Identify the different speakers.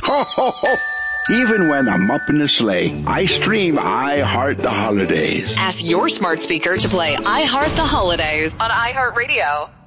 Speaker 1: Ho, ho, ho. Even when I'm up in the sleigh, I stream I Heart the Holidays.
Speaker 2: Ask your smart speaker to play I Heart the Holidays on iHeartRadio.